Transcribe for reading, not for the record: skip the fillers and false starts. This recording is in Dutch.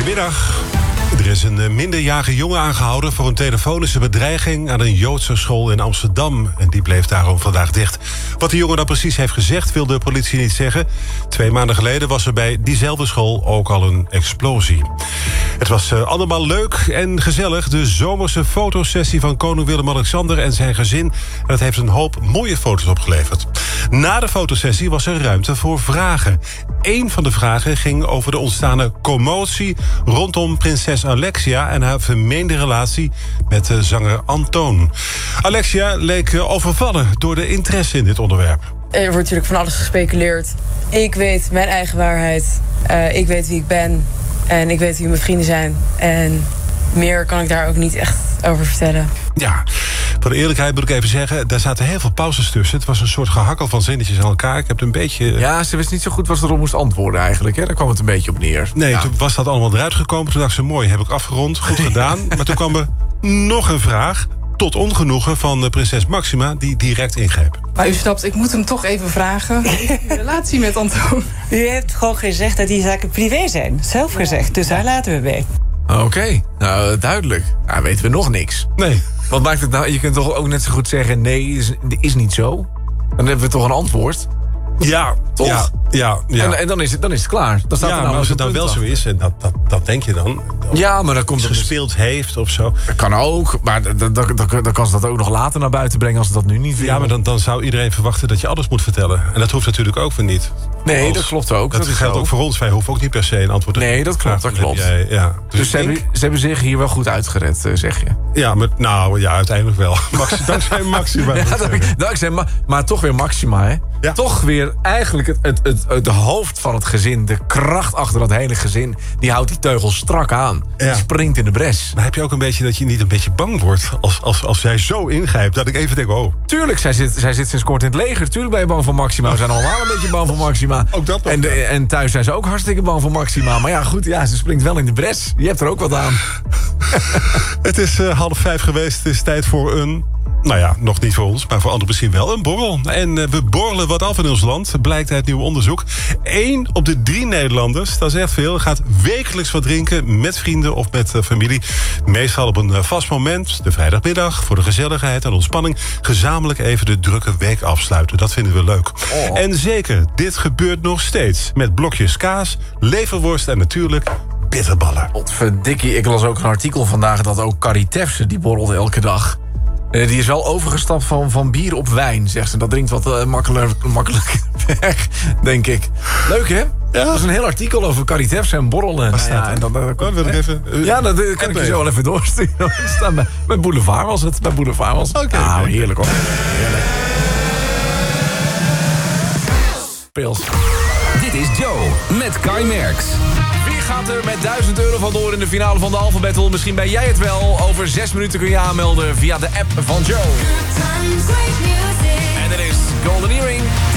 Goedemiddag. Er is een minderjarige jongen aangehouden voor een telefonische bedreiging aan een Joodse school in Amsterdam. En die bleef daarom vandaag dicht. Wat de jongen dan precies heeft gezegd, wil de politie niet zeggen. 2 maanden geleden was er bij diezelfde school ook al een explosie. Het was allemaal leuk en gezellig. De zomerse fotosessie van koning Willem-Alexander en zijn gezin. En dat heeft een hoop mooie foto's opgeleverd. Na de fotosessie was er ruimte voor vragen. Eén van de vragen ging over de ontstane commotie rondom prinses Alexia en haar vermeende relatie met de zanger Antoon. Alexia leek overvallen door de interesse in dit onderwerp. Er wordt natuurlijk van alles gespeculeerd. Ik weet mijn eigen waarheid. Ik weet wie ik ben. En ik weet wie mijn vrienden zijn. En meer kan ik daar ook niet echt over vertellen. Ja, voor de eerlijkheid moet ik even zeggen, daar zaten heel veel pauzes tussen. Het was een soort gehakkel van zinnetjes aan elkaar. Ik heb het een beetje... Ja, ze wist niet zo goed wat ze erop moest antwoorden eigenlijk. Hè? Daar kwam het een beetje op neer. Nee, ja. Toen was dat allemaal eruit gekomen. Toen dacht ze, mooi, heb ik afgerond, goed gedaan. Maar toen kwam er nog een vraag, tot ongenoegen van prinses Maxima, die direct ingreep. Maar u snapt, ik moet hem toch even vragen. Hoe is uw relatie met Antoon? U heeft gewoon gezegd dat die zaken privé zijn. Zelf gezegd, dus daar laten we bij. Oké, nou duidelijk. Nou, weten we nog niks. Nee. Wat maakt het nou? Je kunt toch ook net zo goed zeggen, nee, is niet zo? Dan hebben we toch een antwoord? Ja, toch? Ja. En dan is het klaar. Dan staat er Maar als het nou wel zo is, en dat denk je dan... Ja, maar dan komt het gespeeld heeft of zo. Dat kan ook, maar dan kan ze dat ook nog later naar buiten brengen als ze dat nu niet willen. Ja, maar dan zou iedereen verwachten dat je alles moet vertellen. En dat hoeft natuurlijk ook weer niet. Nee, dat klopt ook. Dat geldt ook voor ons. Wij hoeven ook niet per se een antwoord te geven. Nee, dat klopt. Ja. Dus ze hebben zich hier wel goed uitgered, zeg je? Ja, uiteindelijk wel. Dankzij Maxima. Dankzij maar toch weer Maxima, hè? Ja. Toch weer eigenlijk het hoofd van het gezin, de kracht achter dat hele gezin, die houdt die teugels strak aan. Ja. Die springt in de bres. Maar heb je ook een beetje dat je niet een beetje bang wordt als zij zo ingrijpt, dat ik even denk, oh. Tuurlijk, zij zit sinds kort in het leger. Tuurlijk ben je bang voor Maxima. We zijn allemaal een beetje bang voor Maxima. Ook dat nog. En thuis zijn ze ook hartstikke bang voor Maxima. Maar ja, goed, ze springt wel in de bres. Je hebt er ook wat aan. Het is 4:30 geweest. Het is tijd voor een... Nou ja, nog niet voor ons, maar voor anderen misschien wel een borrel. En we borrelen wat af in ons land, blijkt uit nieuw onderzoek. 1 op de 3 Nederlanders, dat is echt veel, gaat wekelijks wat drinken met vrienden of met familie. Meestal op een vast moment, de vrijdagmiddag, voor de gezelligheid en ontspanning, gezamenlijk even de drukke week afsluiten. Dat vinden we leuk. Oh. En zeker, dit gebeurt nog steeds. Met blokjes kaas, leverworst en natuurlijk bitterballen. Potverdikkie, ik las ook een artikel vandaag dat ook Carrie Tefse, die borrelt elke dag. Die is wel overgestapt van bier op wijn, zegt ze. Dat drinkt wat makkelijk weg, denk ik. Leuk, hè? Ja. Dat is een heel artikel over Carrie Tefse en borrelen. Wat staat er? Wil ik even... dat kan ik je zo wel even doorsturen. Bij Boulevard was het. Oké. Nou, heerlijk hoor. Heerlijk. Pils. Dit is Joe met Kai Merks. Wie gaat er met €1000 vandoor in de finale van de Alpha Battle? Misschien ben jij het wel. Over 6 minuten kun je aanmelden via de app van Joe. En er is Golden Earring.